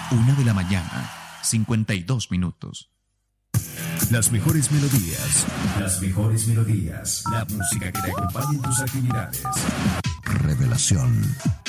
1:00 a.m, 52 minutos. Las mejores melodías. La música que te acompañe en tus actividades. Revelación.